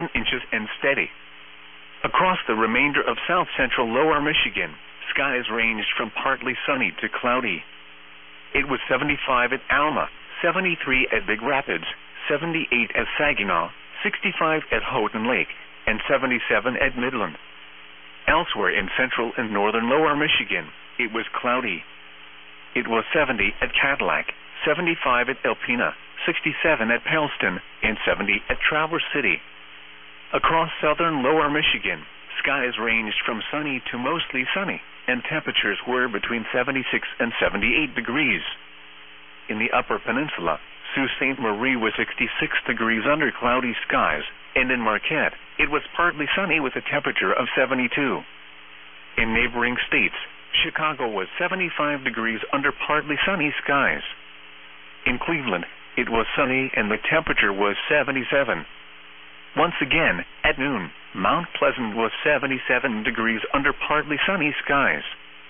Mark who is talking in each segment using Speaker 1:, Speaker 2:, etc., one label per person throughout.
Speaker 1: inches and steady. Across the remainder of south-central lower Michigan, skies ranged from partly sunny to cloudy. It was 75 at Alma, 73 at Big Rapids, 78 at Saginaw, 65 at Houghton Lake, and 77 at Midland. Elsewhere in central and northern lower Michigan, it was cloudy. It was 70 at Cadillac, 75 at Alpena, 67 at Pellston, and 70 at Traverse City. Across southern lower Michigan, skies ranged from sunny to mostly sunny, and temperatures were between 76 and 78 degrees. In the upper peninsula, Sault Ste. Marie was 66 degrees under cloudy skies, and in Marquette, it was partly sunny with a temperature of 72. In neighboring states, Chicago was 75 degrees under partly sunny skies. In Cleveland, it was sunny and the temperature was 77. Once again, at noon, Mount Pleasant was 77 degrees under partly sunny skies.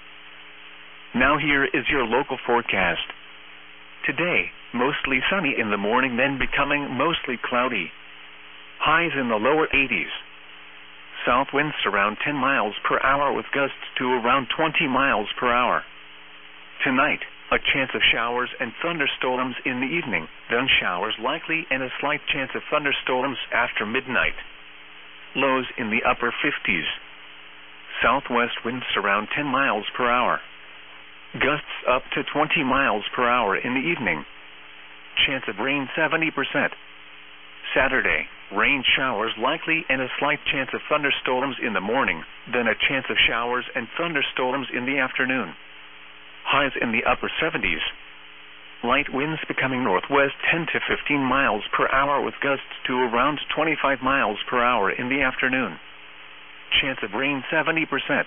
Speaker 1: Now here is your local forecast. Today, mostly sunny in the morning, then becoming mostly cloudy. Highs in the lower 80s. South winds around 10 miles per hour with gusts to around 20 miles per hour. Tonight, a chance of showers and thunderstorms in the evening, then showers likely and a slight chance of thunderstorms after midnight. Lows in the upper 50s. Southwest winds around 10 miles per hour. Gusts up to 20 miles per hour in the evening. Chance of rain 70%. Saturday, rain showers likely and a slight chance of thunderstorms in the morning, then a chance of showers and thunderstorms in the afternoon. Highs in the upper 70s. Light winds becoming northwest 10 to 15 miles per hour with gusts to around 25 miles per hour in the afternoon. Chance of rain 70%.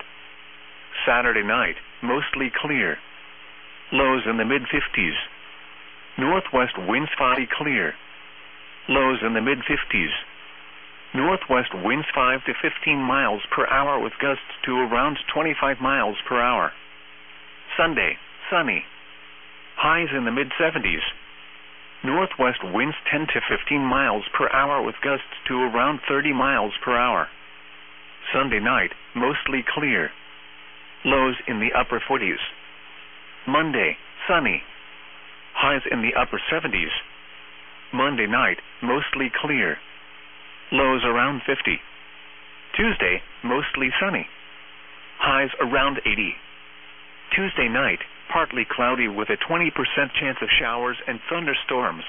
Speaker 1: Saturday night, mostly clear. Lows in the mid-50s. Northwest winds 5 clear. Lows in the mid-50s. Northwest winds 5 to 15 miles per hour with gusts to around 25 miles per hour. Sunday, sunny. Highs in the mid-70s. Northwest winds 10 to 15 miles per hour with gusts to around 30 miles per hour. Sunday night, mostly clear. Lows in the upper 40s. Monday, sunny. Highs in the upper 70s. Monday night, mostly clear. Lows around 50. Tuesday, mostly sunny. Highs around 80. Tuesday night, partly cloudy with a 20% chance of showers and thunderstorms.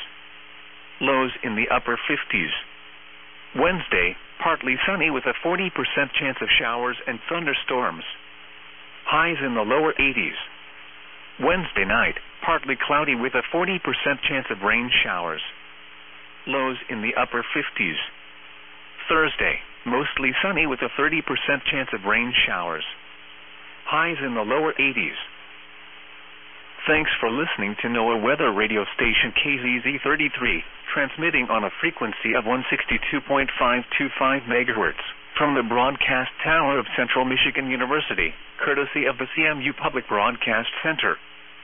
Speaker 1: Lows in the upper 50s. Wednesday, partly sunny with a 40% chance of showers and thunderstorms. Highs in the lower 80s. Wednesday night, partly cloudy with a 40% chance of rain showers. Lows in the upper 50s. Thursday, mostly sunny with a 30% chance of rain showers. Highs in the lower 80s. Thanks for listening to NOAA Weather Radio Station KZZ33, transmitting on a frequency of 162.525 MHz from the broadcast tower of Central Michigan University, courtesy of the CMU Public Broadcast Center.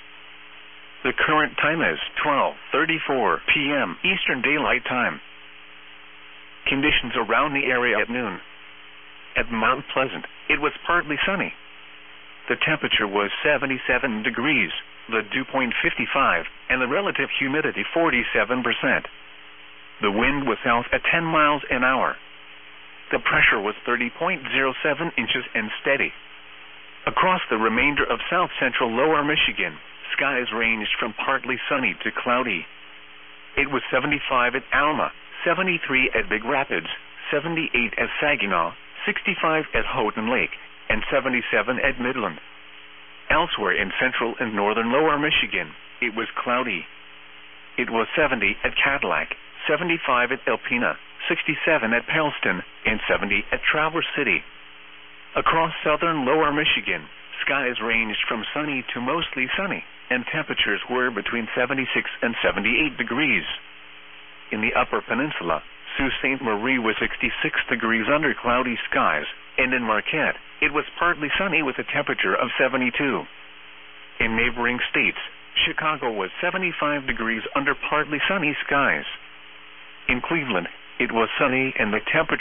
Speaker 1: The current time is 12:34 p.m. Eastern Daylight Time. Conditions around the area at noon. At Mount Pleasant, it was partly sunny. The temperature was 77 degrees, the dew point 55, and the relative humidity 47%. The wind was south at 10 miles an hour. The pressure was 30.07 inches and steady. Across the remainder of south-central lower Michigan, skies ranged from partly sunny to cloudy. It was 75 at Alma, 73 at Big Rapids, 78 at Saginaw, 65 at Houghton Lake, and 77 at Midland. Elsewhere in central and northern lower Michigan, it was cloudy. It was 70 at Cadillac, 75 at Alpena, 67 at Pellston, and 70 at Traverse City. Across southern lower Michigan, skies ranged from sunny to mostly sunny, and temperatures were between 76 and 78 degrees. In the upper peninsula, Sault Ste. Marie was 66 degrees under cloudy skies, and in Marquette, it was partly sunny with a temperature of 72. In neighboring states, Chicago was 75 degrees under partly sunny skies. In Cleveland, it was sunny and the temperature